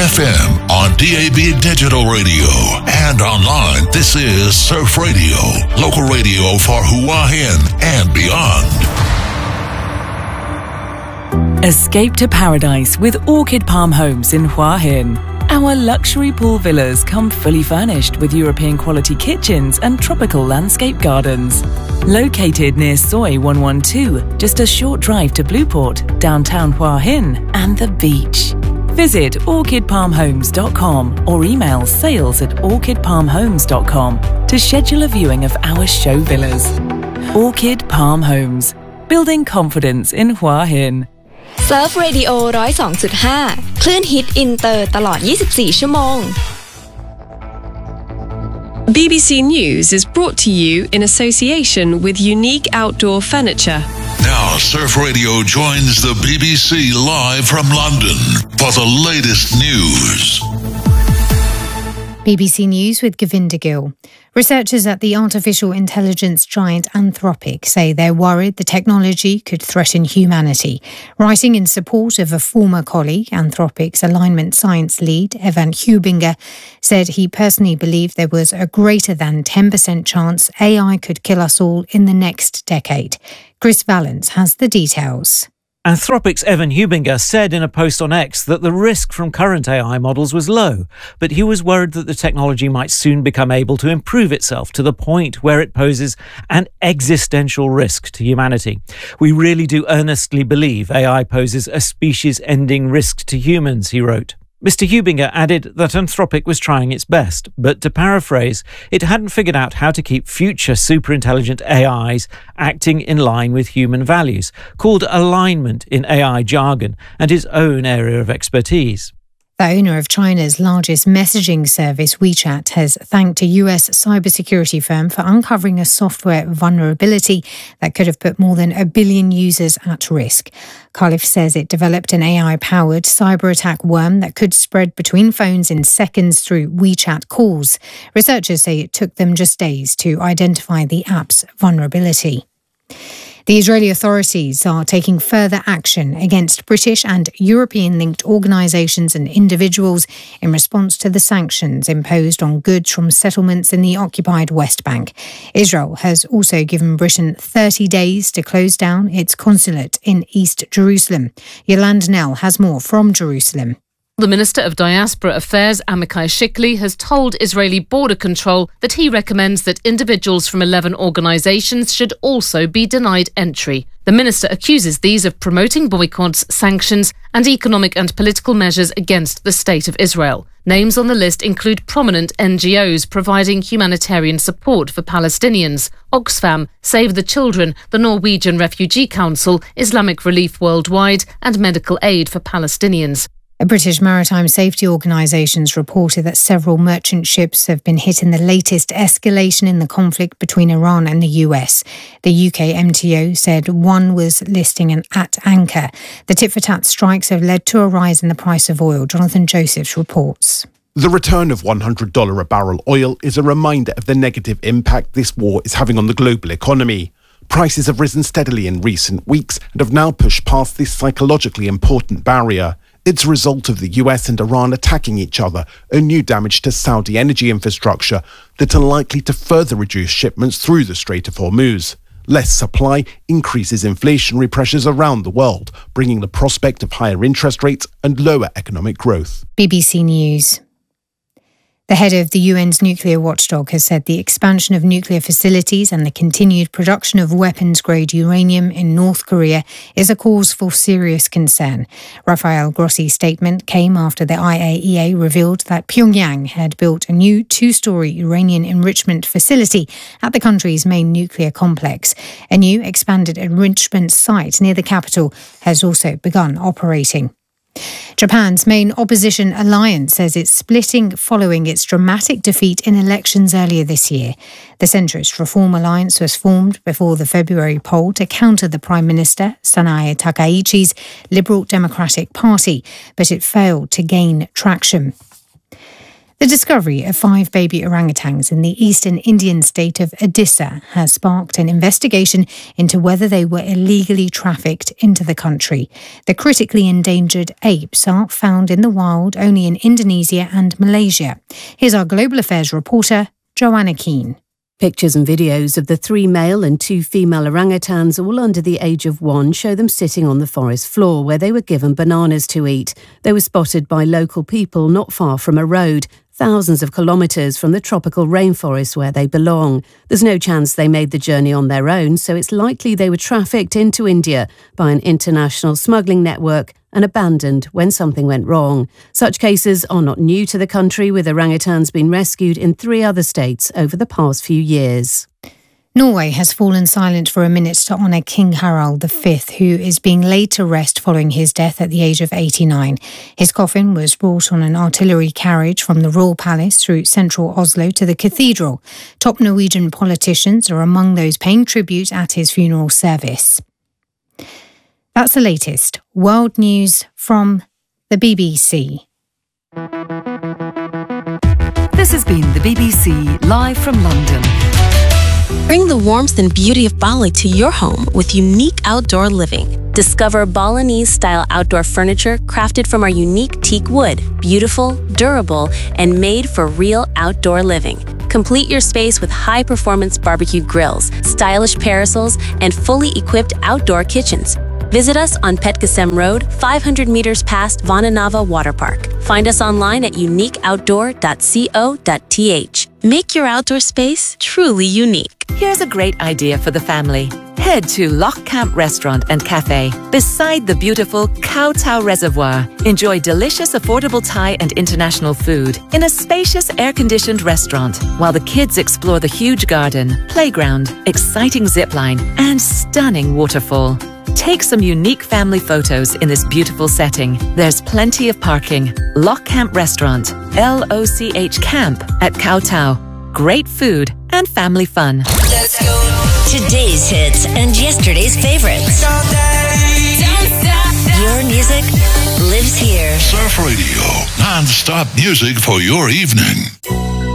FM on DAB Digital Radio and online. This is Surf Radio, local radio for Hua Hin and beyond. Escape to paradise with Orchid Palm Homes in Hua Hin. Our luxury pool villas come fully furnished with European quality kitchens and tropical landscape gardens. Located near Soi 112, just a short drive to Blueport, downtown Hua Hin and the beach. Visit orchidpalmhomes.com or email sales@orchidpalmhomes.com to schedule a viewing of our show villas. Orchid Palm Homes, building confidence in Hua Hin. Surf Radio 102.5 คลื่นฮิตอินเตอร์ตลอด 24 ชั่วโมง BBC News is brought to you in association with Unique Outdoor Furniture. Now, Surf Radio joins the BBC live from London for the latest news. BBC News with Govinda Gill. Researchers at the artificial intelligence giant Anthropic say they're worried the technology could threaten humanity. Writing in support of a former colleague, Anthropic's alignment science lead, Evan Hubinger, said he personally believed there was a greater than 10% chance AI could kill us all in the next decade. Chris Valence has the details. Anthropic's Evan Hubinger said in a post on X that the risk from current AI models was low, but he was worried that the technology might soon become able to improve itself to the point where it poses an existential risk to humanity. We really do earnestly believe AI poses a species-ending risk to humans, he wrote. Mr. Hubinger added that Anthropic was trying its best, but to paraphrase, it hadn't figured out how to keep future superintelligent AIs acting in line with human values, called alignment in AI jargon, and his own area of expertise. The owner of China's largest messaging service, WeChat, has thanked a US cybersecurity firm for uncovering a software vulnerability that could have put more than 1 billion users at risk. Khalif says it developed an AI-powered cyber-attack worm that could spread between phones in seconds through WeChat calls. Researchers say it took them just days to identify the app's vulnerability. The Israeli authorities are taking further action against British and European-linked organisations and individuals in response to the sanctions imposed on goods from settlements in the occupied West Bank. Israel has also given Britain 30 days to close down its consulate in East Jerusalem. Yolande Nell has more from Jerusalem. The Minister of Diaspora Affairs, Amichai Shikli, has told Israeli border control that he recommends that individuals from 11 organisations should also be denied entry. The minister accuses these of promoting boycotts, sanctions and economic and political measures against the State of Israel. Names on the list include prominent NGOs providing humanitarian support for Palestinians: Oxfam, Save the Children, the Norwegian Refugee Council, Islamic Relief Worldwide and Medical Aid for Palestinians. British maritime safety organisations reported that several merchant ships have been hit in the latest escalation in the conflict between Iran and the US. The UK MTO said one was listing an at anchor. The tit-for-tat strikes have led to a rise in the price of oil. Jonathan Josephs reports. The return of $100 a barrel oil is a reminder of the negative impact this war is having on the global economy. Prices have risen steadily in recent weeks and have now pushed past this psychologically important barrier. It's a result of the US and Iran attacking each other, a new damage to Saudi energy infrastructure that are likely to further reduce shipments through the Strait of Hormuz. Less supply increases inflationary pressures around the world, bringing the prospect of higher interest rates and lower economic growth. BBC News. The head of the UN's nuclear watchdog has said the expansion of nuclear facilities and the continued production of weapons-grade uranium in North Korea is a cause for serious concern. Rafael Grossi's statement came after the IAEA revealed that Pyongyang had built a new 2-story uranium enrichment facility at the country's main nuclear complex. A new expanded enrichment site near the capital has also begun operating. Japan's main opposition alliance says it's splitting following its dramatic defeat in elections earlier this year. The centrist Reform Alliance was formed before the February poll to counter the Prime Minister, Sanae Takaichi's Liberal Democratic Party, but it failed to gain traction. The discovery of 5 baby orangutans in the eastern Indian state of Odisha has sparked an investigation into whether they were illegally trafficked into the country. The critically endangered apes are found in the wild only in Indonesia and Malaysia. Here's our Global Affairs reporter, Joanna Keane. Pictures and videos of the 3 male and 2 female orangutans, all under the age of 1, show them sitting on the forest floor where they were given bananas to eat. They were spotted by local people not far from a road, thousands of kilometres from the tropical rainforest where they belong. There's no chance they made the journey on their own, so it's likely they were trafficked into India by an international smuggling network and abandoned when something went wrong. Such cases are not new to the country, with orangutans being rescued in 3 other states over the past few years. Norway has fallen silent for a minute to honour King Harald V, who is being laid to rest following his death at the age of 89. His coffin was brought on an artillery carriage from the royal palace through central Oslo to the cathedral. Top Norwegian politicians are among those paying tribute at his funeral service. That's the latest world news from the BBC. This has been the BBC live from London. Bring the warmth and beauty of Bali to your home with unique outdoor living. Discover Balinese-style outdoor furniture crafted from our unique teak wood, beautiful, durable, and made for real outdoor living. Complete your space with high-performance barbecue grills, stylish parasols, and fully equipped outdoor kitchens. Visit us on Petgasem Road, 500 meters past Vananava Water Park. Find us online at uniqueoutdoor.co.th. Make your outdoor space truly unique. Here's a great idea for the family. Head to Loch Camp Restaurant and Cafe beside the beautiful Koh Tao Reservoir. Enjoy delicious, affordable Thai and international food in a spacious, air-conditioned restaurant while the kids explore the huge garden, playground, exciting zipline, and stunning waterfall. Take some unique family photos in this beautiful setting. There's plenty of parking. Loch Camp Restaurant, LOCH Camp at Koh Tao. Great food and family fun. Let's go. Today's hits and yesterday's favorites. Don't stop. Your music lives here. Surf Radio, non-stop music for your evening.